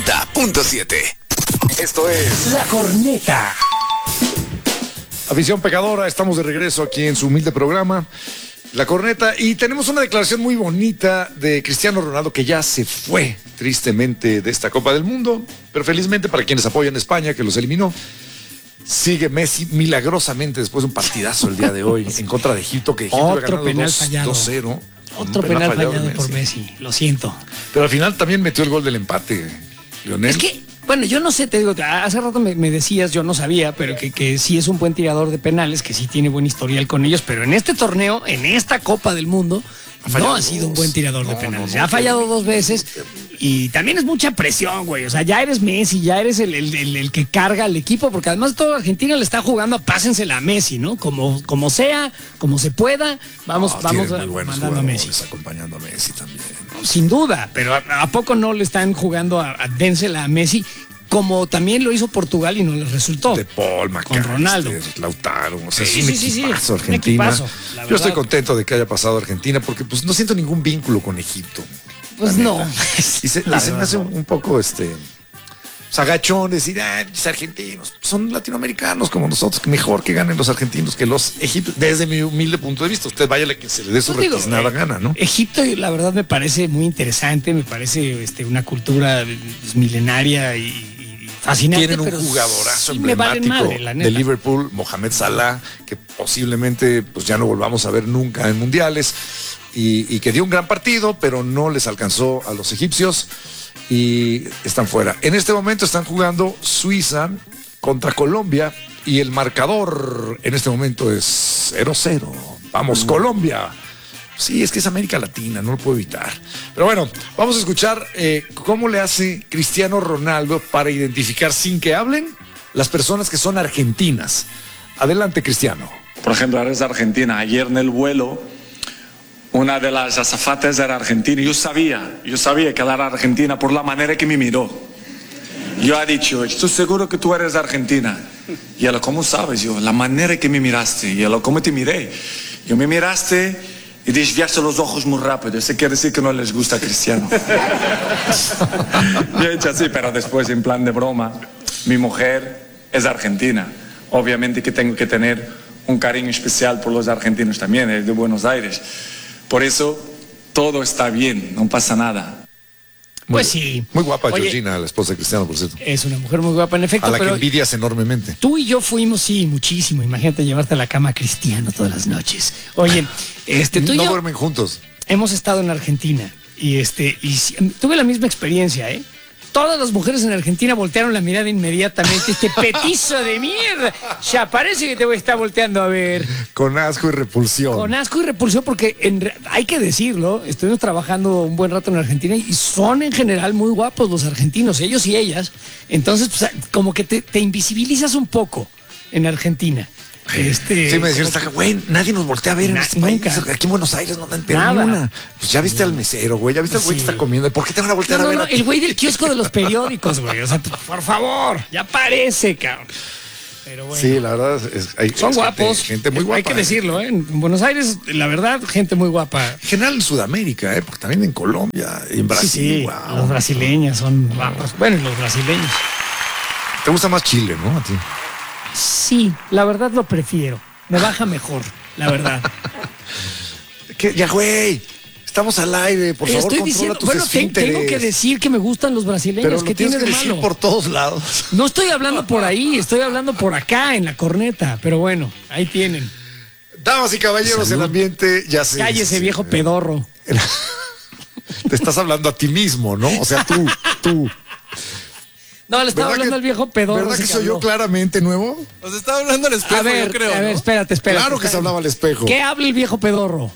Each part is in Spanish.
90.7. Esto es La Corneta. Afición pecadora, estamos de regreso aquí en su humilde programa, La Corneta, y tenemos una declaración muy bonita de Cristiano Ronaldo, que ya se fue tristemente de esta Copa del Mundo, pero felizmente para quienes apoyan a España, que los eliminó. Sigue Messi milagrosamente después de un partidazo el día de hoy en contra de Egipto, que Egipto Otro penal fallado. 2-0. Otro penal fallado por Messi, lo siento. Pero al final también metió el gol del empate, Lionel. Es que, bueno, yo no sé, te digo, hace rato me decías, yo no sabía, pero que sí es un buen tirador de penales, que sí tiene buen historial con ellos, pero en este torneo, en esta Copa del Mundo, no ha sido un buen tirador de penales. Ya ha fallado 2 veces y también es mucha presión, güey. O sea, ya eres Messi, ya eres el que carga al equipo, porque además toda Argentina le está jugando a pásensela a Messi, ¿no? Como sea, como se pueda, vamos mandando a Messi. Acompañando a Messi también. Sin duda, pero ¿a poco no le están jugando a dénsela a Messi? Como también lo hizo Portugal y no les resultó. De Paul, con Ronaldo. Lautaro, o sea, Sí, es un sí, equipazo un Argentina. equipazo, la Yo estoy verdad. contento de que haya pasado Argentina porque pues no siento ningún vínculo con Egipto. Pues la no. neta. Y se me hace un poco sagachón decir, los argentinos son latinoamericanos como nosotros, que mejor que ganen los argentinos que los egipcios, desde mi humilde punto de vista. Usted vaya a que se le dé su retiznada gana, ¿no? Egipto, la verdad, me parece muy interesante, me parece una cultura milenaria y fascinante. Tienen un pero jugadorazo sí me valen emblemático madre, la neta. de Liverpool, Mohamed Salah, que posiblemente pues ya no volvamos a ver nunca en mundiales, y que dio un gran partido, pero no les alcanzó a los egipcios y están fuera. En este momento están jugando Suiza contra Colombia y el marcador en este momento es 0-0. Vamos, Colombia. Sí, es que es América Latina, no lo puedo evitar. Pero bueno, vamos a escuchar cómo le hace Cristiano Ronaldo para identificar sin que hablen las personas que son argentinas. Adelante, Cristiano. Por ejemplo, eres de Argentina. Ayer en el vuelo, una de las azafatas era argentina. Yo sabía que era argentina por la manera que me miró. Yo he dicho, estoy seguro que tú eres de Argentina. Y ella, ¿cómo sabes? Yo, la manera que me miraste. Y ella, ¿cómo te miré? Yo me miraste y desviaste los ojos muy rápido. Eso quiere decir que no les gusta a Cristiano. Yo he hecho así, pero después, en plan de broma, mi mujer es argentina. Obviamente que tengo que tener un cariño especial por los argentinos también, es de Buenos Aires. Por eso, todo está bien, no pasa nada. Pues sí. Muy guapa. Oye, Georgina, la esposa de Cristiano, por cierto. es una mujer muy guapa, en efecto. A la que pero envidias enormemente. tú y yo fuimos, sí, muchísimo. Imagínate llevarte a la cama a Cristiano todas las noches. Oye, tú y No yo duermen juntos. hemos estado en Argentina y tuve la misma experiencia, ¿eh? Todas las mujeres en Argentina voltearon la mirada inmediatamente. Este petizo de mierda. Ya parece que te voy a estar volteando a ver. Con asco y repulsión. Con asco y repulsión, porque hay que decirlo, estuvimos trabajando un buen rato en Argentina y son en general muy guapos los argentinos, ellos y ellas. Entonces, pues, como que te invisibilizas un poco en Argentina. Sí, me decían, güey, nadie nos voltea a ver en este país. nunca. Aquí en Buenos Aires no dan Nada. ni una. Pues ya viste al mesero, güey, ya viste al güey que está comiendo. ¿Por qué te van a voltear a ver a ti? El güey del kiosco de los periódicos, güey. O sea, por favor, ya parece, cabrón. Pero bueno. Sí, la verdad, Son guapos. Gente muy guapa. Hay que decirlo, ¿eh? En Buenos Aires, la verdad, gente muy guapa. En general en Sudamérica, porque también en Colombia y en Brasil. Sí, wow. los brasileños son guapos. Bueno, y los brasileños. Te gusta más Chile, ¿no? A ti. Sí, la verdad lo prefiero. Me baja mejor, la verdad. Ya, güey, estamos al aire, por favor, Estoy controla diciendo, tus bueno, esfínteres. tengo que decir que me gustan los brasileños. Pero ¿Qué lo tienes tiene de que decir malo? por todos lados. No estoy hablando por ahí, estoy hablando por acá, en la corneta. Pero bueno, ahí tienen. Damas y caballeros, el ambiente ya se... Cállese, viejo pedorro. Te estás hablando a ti mismo, ¿no? O sea, tú. No, le estaba hablando al viejo pedorro. ¿Verdad que ese soy yo habló. claramente nuevo? Nos está hablando al espejo, A ver, yo creo. a ver, ¿no? espérate. Claro que se hablaba al espejo. ¿Qué habla el viejo pedorro?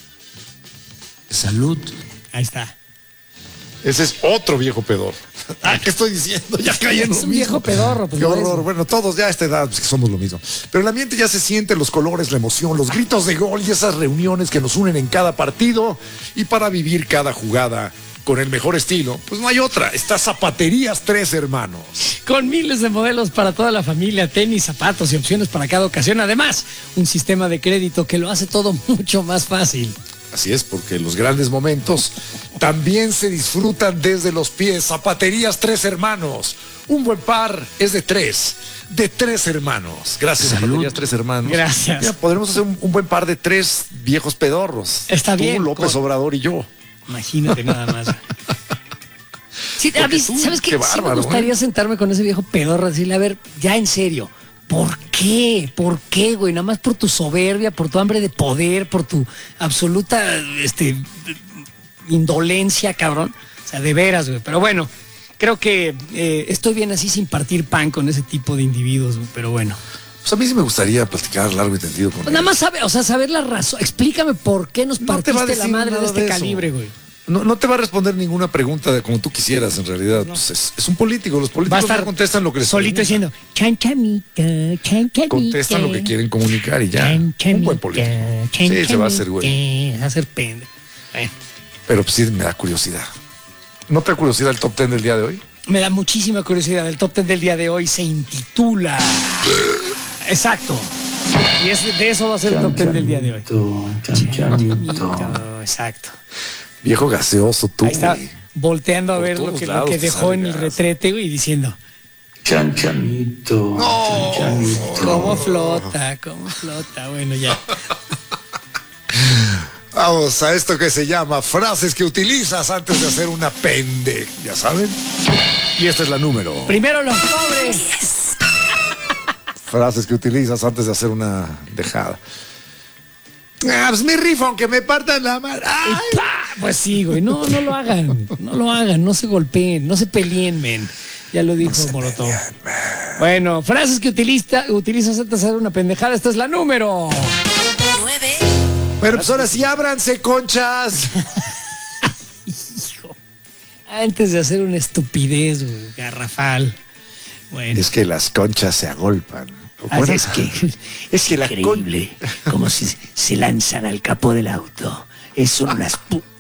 Salud. Ahí está. Ese es otro viejo pedor. ¿Qué estoy diciendo? Ya caí en Es lo un mismo. viejo pedorro. Pues Qué no es. horror. Bueno, todos ya a esta edad pues, que somos lo mismo. Pero el ambiente ya se siente, los colores, la emoción, los gritos de gol y esas reuniones que nos unen en cada partido. Y para vivir cada jugada con el mejor estilo, pues no hay otra. Está Zapaterías Tres Hermanos. Con miles de modelos para toda la familia, tenis, zapatos y opciones para cada ocasión. Además, un sistema de crédito que lo hace todo mucho más fácil. Así es, porque los grandes momentos también se disfrutan desde los pies. Zapaterías Tres Hermanos. Un buen par es de tres hermanos. Gracias, Zapaterías Tres Hermanos. Gracias. Mira, podremos hacer un buen par de tres viejos pedorros. Está bien. Tú, López Obrador y yo. Imagínate nada más. Sí, a mí, tú, ¿sabes qué? qué Sí me bárbaro, gustaría sentarme con ese viejo pedorro, decirle, a ver, ya en serio, ¿por qué? ¿Por qué, güey? Nada más por tu soberbia, por tu hambre de poder, por tu absoluta indolencia, cabrón. O sea, de veras, güey. Pero bueno, creo que estoy bien así sin partir pan con ese tipo de individuos, güey. Pero bueno. Pues a mí sí me gustaría platicar largo y tendido con Pues él. nada más saber la razón. Explícame por qué nos No te va a partiste la decir madre de nada este de eso. calibre, güey. No te va a responder ninguna pregunta de como tú quisieras, en realidad. Pues es un político. Los Va a políticos estar no contestan lo que les solito preguntan. diciendo, chanchamito, chanchamito. Contestan lo que quieren comunicar y ya. Un buen político. Sí, se va a hacer güey. Se va a hacer pendejo. Bueno, Pero pues sí me da curiosidad. ¿No te da curiosidad el top 10 del día de hoy? me da muchísima curiosidad. El top 10 del día de hoy se intitula... Exacto. Y de eso va a ser el top 10 del día de hoy. Chanchamito, exacto. Viejo gaseoso tú. Ahí está güey. volteando a Por ver lo todos que lados te dejó sale en el gas. retrete, güey, y diciendo, Chanchamito, chanchamito. ¿cómo flota? ¿Cómo flota? Bueno, ya. Vamos a esto que se llama frases que utilizas antes de hacer una pende. ¿Ya saben? Y esta es la número. Primero los pobres. Frases que utilizas antes de hacer una dejada. Ah, pues me rifo aunque me partan la madre. ¡Ay! ¡Pah! Pues sí, güey, no lo hagan, no se golpeen, no se peleen, men. Ya lo dijo Molotov. Bueno, frases que utilizas antes de hacer una pendejada, esta es la número. 9. Bueno, pues ahora sí ábranse, conchas. Hijo. Antes de hacer una estupidez, güey, garrafal. Bueno. Es que las conchas se agolpan. Así es que Es que la increíble, como si se lanzan al capó del auto. Son unas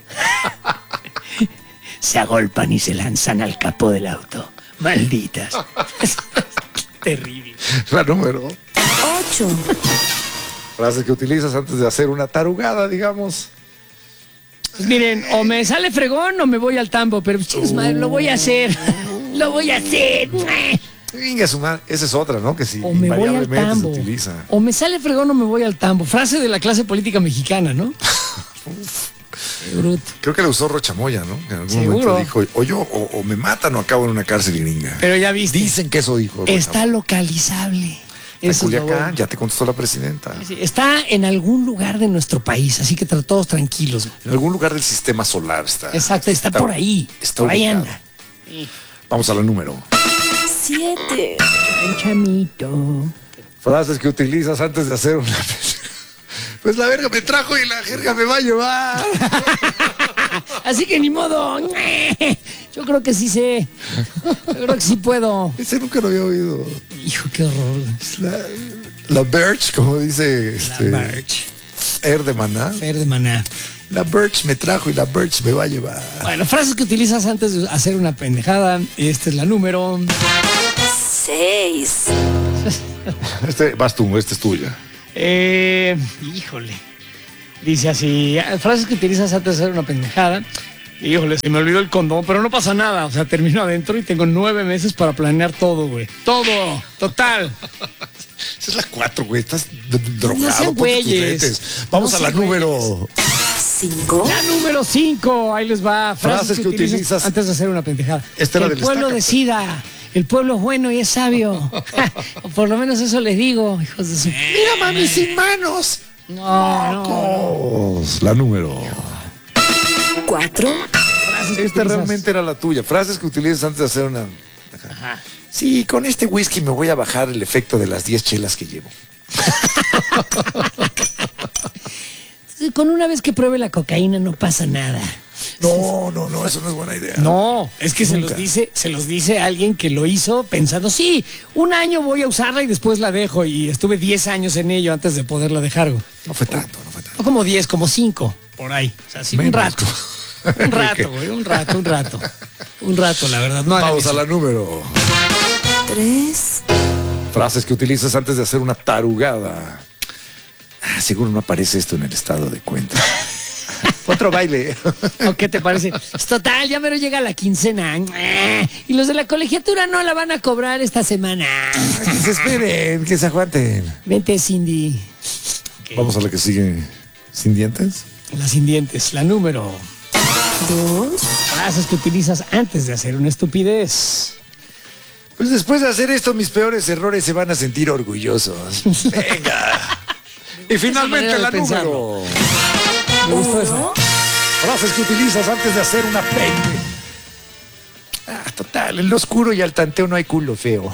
se agolpan y se lanzan al capó del auto. Malditas. Terrible. La número. 8. Frases que utilizas antes de hacer una tarugada, digamos. Pues miren, o me sale fregón o me voy al tambo, pero chicos, madre, lo voy a hacer. Lo voy a hacer. Venga, su madre. Esa es otra, ¿no? Que sí, O me voy al invariablemente se tambo. utiliza. O me sale fregón o me voy al tambo. Frase de la clase política mexicana, ¿no? Qué bruto. Creo que la usó Rochamoya, ¿no? En algún Seguro. momento dijo, o me matan o acabo en una cárcel gringa. Pero ya viste. Dicen que eso dijo Rochamoya. Está localizable. En Eso es lo Culiacán, bueno. ya te contestó la presidenta. Sí, está en algún lugar de nuestro país, así que todos tranquilos. En algún lugar del sistema solar está. Exacto, está por ahí. Está Por ahí ubicado. anda. Vamos a la número. 7. Chamito. Frases que utilizas antes de hacer una... Pues la verga me trajo y la jerga me va a llevar. Así que ni modo. Yo creo que sí sé. Yo creo que sí puedo. Ese nunca lo había oído. Hijo, qué horror. La Birch, como dice La Birch. Air de Maná. Fer de Maná. La Birch me trajo y la Birch me va a llevar. Bueno, frases que utilizas antes de hacer una pendejada. Esta es la número. 6. Vas tú, esta es tuya. Híjole. Dice así, frases que utilizas antes de hacer una pendejada. Híjole, se me olvidó el condón, pero no pasa nada. O sea, termino adentro y tengo 9 meses para planear todo, güey. Todo, total. Esa es la 4, güey. Estás drogado. No sean ponte tus güeyes. lentes. Vamos No a la sean número. 5. La número 5, ahí les va. Frases que utilizas antes de hacer una pendejada. Esta era el del pueblo Estaca, decida. El pueblo es bueno y es sabio. O por lo menos eso les digo, hijos de su... Mira, mami, sin manos. No. La número. 4. Frases que Esta utilizas. realmente era la tuya. Frases que utilizas antes de hacer una... Sí, con este whisky me voy a bajar el efecto de las 10 chelas que llevo. Con una vez que pruebe la cocaína no pasa nada. No, eso no es buena idea. No, es que Nunca. se los dice alguien que lo hizo pensando, sí, un año voy a usarla y después la dejo. Y estuve 10 años en ello antes de poderla dejar. Güey. No fue tanto. No como 10, como 5, por ahí. O sea, sí, un Menos. rato. Un rato, güey, un rato. Un rato, la verdad. No hagan Vamos a eso. la número. 3. Frases que utilizas antes de hacer una tarugada. Seguro no aparece esto en el estado de cuenta. Otro baile. ¿O qué te parece? Pues total, ya mero llega la quincena. Y los de la colegiatura no la van a cobrar esta semana. Que se esperen, que se aguanten. Vente, Cindy. Vamos a la que sigue. ¿Sin dientes? La sin dientes, la número 2, frases que utilizas antes de hacer una estupidez. Pues después de hacer esto, mis peores errores se van a sentir orgullosos. Venga. Y finalmente manera la de número. Me gustó eso. Frases que utilizas antes de hacer una pende. Total, en lo oscuro y al tanteo no hay culo feo.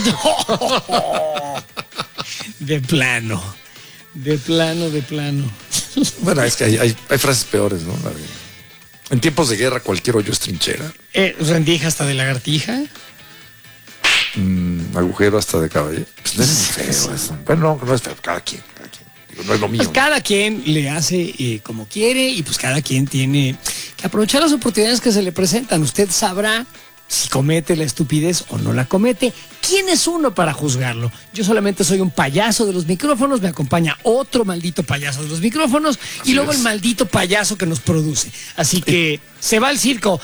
De plano. De plano. Bueno, es que hay frases peores, ¿no? En tiempos de guerra cualquier hoyo es trinchera. Rendija hasta de lagartija. Agujero hasta de caballero. Pues no es feo eso. Bueno, no es feo, cada quien. Digo, no es lo mío. Pues cada quien le hace como quiere y pues cada quien tiene que aprovechar las oportunidades que se le presentan. Usted sabrá si comete la estupidez o no la comete. ¿Quién es uno para juzgarlo? Yo solamente soy un payaso de los micrófonos, me acompaña otro maldito payaso de los micrófonos y luego el maldito payaso que nos produce. Así que se va al circo.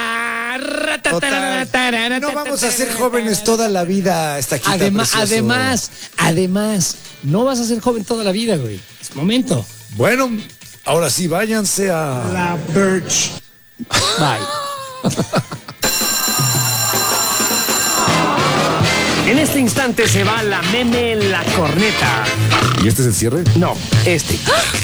Total. No vamos a ser jóvenes toda la vida hasta aquí. Además, no vas a ser joven toda la vida, güey. Es momento. Bueno, ahora sí, váyanse a La Birch. Bye. En este instante se va la meme la corneta. ¿Y este es el cierre? No, este.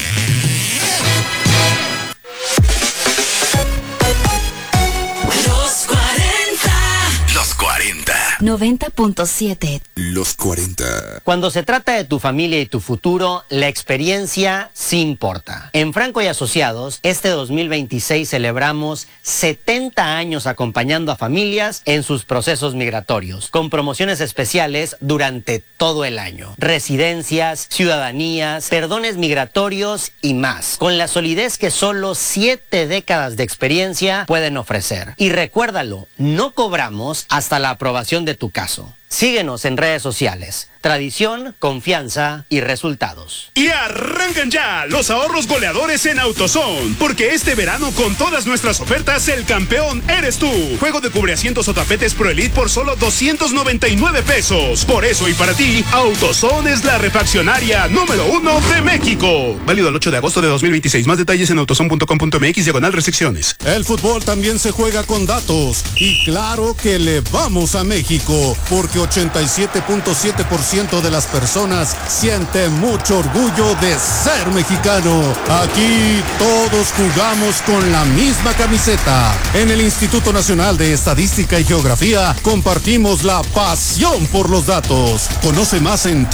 Los 40. 90.7. Los 40. Cuando se trata de tu familia y tu futuro, la experiencia sí importa. En Franco y Asociados, este 2026 celebramos 70 años acompañando a familias en sus procesos migratorios, con promociones especiales durante todo el año. Residencias, ciudadanías, perdones migratorios y más, con la solidez que solo 7 décadas de experiencia pueden ofrecer. Y recuérdalo, no cobramos hasta la aprobación de tu caso. Síguenos en redes sociales. Tradición, confianza y resultados. Y arrancan ya los ahorros goleadores en AutoZone, porque este verano con todas nuestras ofertas el campeón eres tú. Juego de cubreasientos o tapetes Pro Elite por solo 299 pesos. Por eso y para ti, AutoZone es la refaccionaria número 1 de México. Válido el 8 de agosto de 2026. Más detalles en autozone.com.mx/restricciones. El fútbol también se juega con datos. Y claro que le vamos a México, porque 87.7% de las personas siente mucho orgullo de ser mexicano. Aquí todos jugamos con la misma camiseta. En el Instituto Nacional de Estadística y Geografía compartimos la pasión por los datos. Conoce más en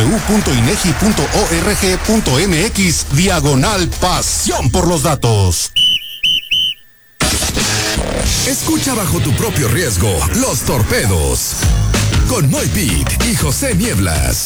www.inegi.org.mx/pasión por los datos. Escucha bajo tu propio riesgo Los Torpedos con Moy Pitt y José Nieblas.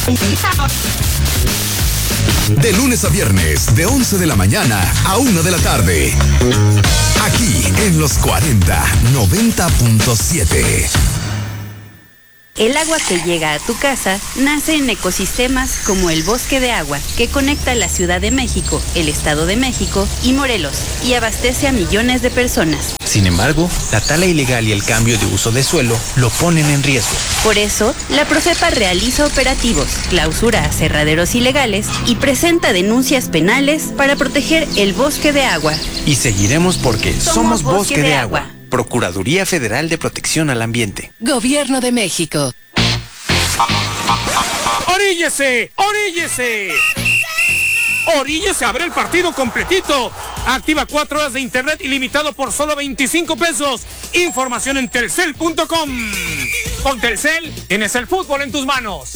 De lunes a viernes, de 11 de la mañana a 1 de la tarde. Aquí en Los 40, 90.7. El agua que llega a tu casa nace en ecosistemas como el Bosque de Agua, que conecta la Ciudad de México, el Estado de México y Morelos, y abastece a millones de personas. Sin embargo, la tala ilegal y el cambio de uso de suelo lo ponen en riesgo. Por eso, la Profepa realiza operativos, clausura aserraderos ilegales y presenta denuncias penales para proteger el Bosque de Agua. Y seguiremos porque somos Bosque de Agua. Procuraduría Federal de Protección al Ambiente. Gobierno de México. ¡Oríllese! ¡Oríllese! ¡Oríllese! ¡Abre el partido completito! Activa 4 horas de internet ilimitado por solo 25 pesos. Información en telcel.com. Con Telcel tienes el fútbol en tus manos.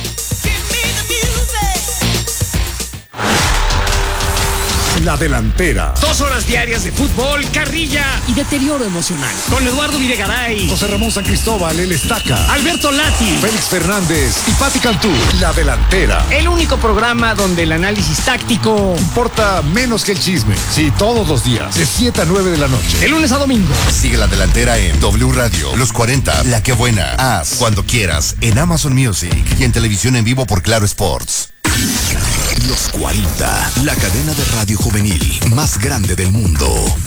La Delantera. 2 horas diarias de fútbol, carrilla y deterioro emocional. Con Eduardo Videgaray, José Ramón San Cristóbal, el Estaca, Alberto Lati, Félix Fernández y Pati Cantú. La Delantera. el único programa donde el análisis táctico Importa menos que el chisme. Sí, todos los días, de 7 a 9 de la noche. de lunes a domingo. Sigue La Delantera en W Radio, Los 40, La Que Buena, Haz, cuando quieras, en Amazon Music y en televisión en vivo por Claro Sports. Los 40, la cadena de radio juvenil más grande del mundo.